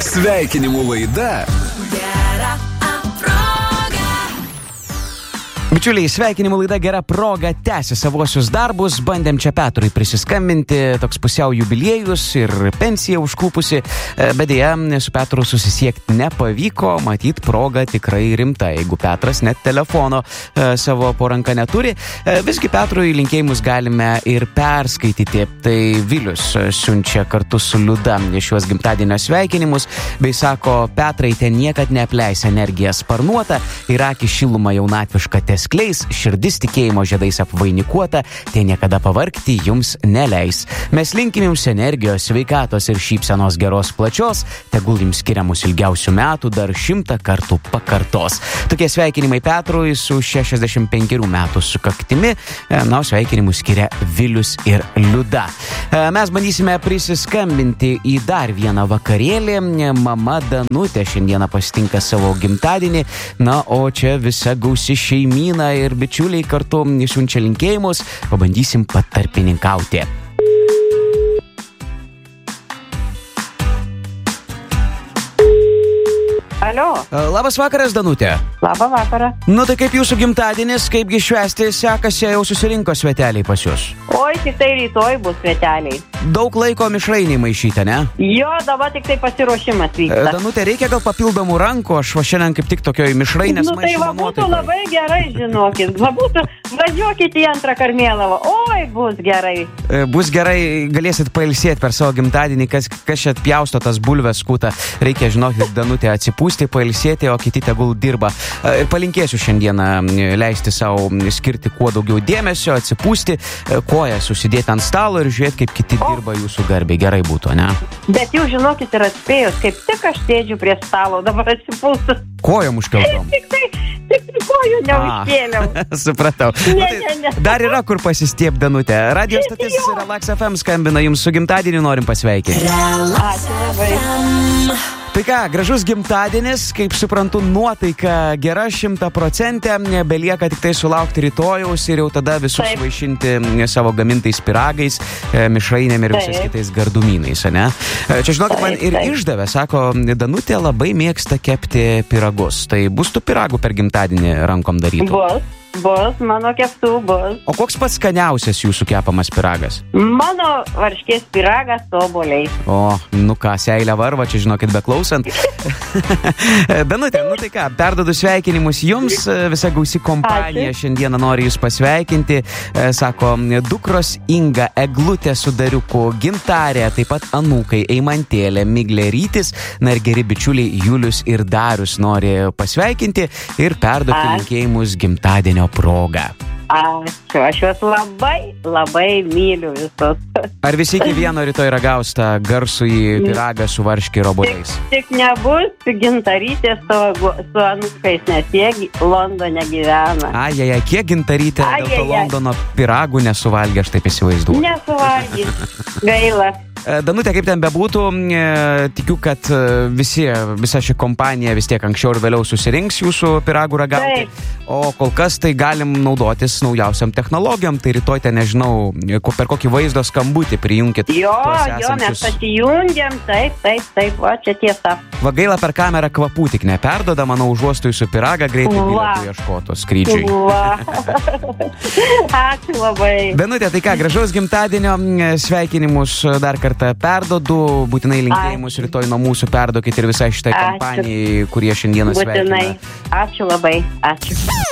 Sveikinimų laida. Bičiuliai, sveikinimų laida Gera proga tęsia savosius darbus. Bandėm čia Petrui prisiskambinti, toks pusiau jubiliejus ir pensija užklupusi, bet dėja su Petru susisiekti nepavyko, matyt proga tikrai rimta, jeigu Petras net telefono savo po ranką neturi. Visgi Petrui linkėjimus galime ir perskaityti. Tai Vilius siunčia kartu su Liuda šiuos gimtadienio sveikinimus, bei sako, Petrai, ten niekad neapleis energiją sparnuota, ir akį šilumą jaunatvišką skleis, širdis tikėjimo žiedais apvainikuota, tai niekada pavargti jums neleis. Mes linkim jums energijos, sveikatos ir šypsenos geros plačios, tegul jums skiriamus ilgiausių metų dar 100 kartų pakartos. Tokie sveikinimai Petrui su 65 metų sukaktimi, na, sveikinimus skiria Vilius ir Liuda. Mes bandysime prisiskambinti į dar vieną vakarėlį. Mama Danutė šiandieną pasitinka savo gimtadienį, na, o čia visa gausi šeimyna ir bičiuliai kartu siunčia linkėjimus, pabandysim patarpininkauti. Alio. Labas vakaras, Danutė. Labą vakarą. Nu tai kaip jūsų gimtadienis, kaipgi švęsti sekasi, jau susirinko sveteliai pas jūs? Oi, tik tai rytoj bus sveteliai. Daug laiko mišrainį maišyti, ne? Jo, dabar tik tai pasiruošimas vyksta. Danutė, reikia gal papildomų rankų, aš va šiandien kaip tik tokioj mišrainės tai maišymo va būtų nuotaikoj. labai gerai, žinokit. Va būtų, važiuokit į antrą Karmėlavą. Oi, bus gerai. Bus gerai, galėsit pailsėti per savo gimtadienį, kas čia pjausto tas bulves skūta. Reikia, žinokit, Danutė, atsipūsti, pailsėti, o kiti tegul dirba. Ir palinkėsiu šiandieną leisti savo skirti kuo daugiau dėmesio, atsipūsti, koją susidėti ant stalo ir žiūrėti, kaip kiti dirba jūsų garbei. Gerai būtų, ne? Bet jūs žinokit ir atspėjus, kaip tik aš sėdžiu prie stalo, dabar atsipūstus. Kojom užkeltom. Tik tai kojų neužkėliau. Supratau. Ne. Dar yra kur pasistiep, Danutė. Radio stotis Relax FM skambina, jums su gimtadieniu norim pasveikinti. Ačiū labai. Tai ką, gražus gimtadienis, kaip suprantu, nuotaika gera 100%, belieka tik tai sulaukti rytojaus ir jau tada visus vaišinti savo gamintais piragais, mišrainėm ir visais kitais gardumynais, ne? Čia, žinokit, man ir išdavė, sako, Danutė labai mėgsta kepti piragus. Tai bus tų piragų per gimtadienį rankom darytų? Bus, mano keptų bus. O koks pats skaniausias jūsų kepamas piragas? Mano varškės piragas su obuoliais. O, nu ką, seilę varva, čia žinokit, beklausant. Danutė, nu tai ką, perdodu sveikinimus jums, visa gausi kompanija šiandieną nori jūs pasveikinti. Sako, dukros Inga, Eglutė su Dariuku, Gintarė, taip pat anūkai Eimantėlė, Miglė Rytis, na ir geri bičiuliai Julius ir Darius nori pasveikinti ir perduoti linkėjimus gimtadienio proga. Ačiū, aš juos labai myliu visus. Ar visi iki vieno rytoj ragaus tą garsųjį piragą su varške ir obuoliais? Tik nebus Gintarytė su anūkais, nes jie Londone gyvena. Ajajai, kiek Gintarytė dėl to Londono piragų nesuvalgė, aš taip įsivaizduoju. Nesuvalgė, gaila. Danutė, kaip ten bebūtų, tikiu, kad visa ši kompanija vis tiek anksčiau ir vėliau susirinks jūsų piragų ragauti. O kol kas tai galim naudotis naujausiam technologijom. Tai rytoj ten, nežinau, per kokį vaizdo skambutį prijunkit. Jo, mes pasijungiam, taip, va, čia tiesa. Va, gaila, per kamerą kvapų tik neperdoda, manau, užuostų jūsų piragą, greitai bilietų ieškoto skrydžiui. Ačiū labai. Danutė, tai ką, gražaus gimtadienio, sveikinimus dar kartą perdodu, būtinai linkėjimus rytoj nuo mūsų perduokit ir visai šitai kompanijai, kurie šiandieną sveikina. Būtinai. Ačiū labai. Ačiū.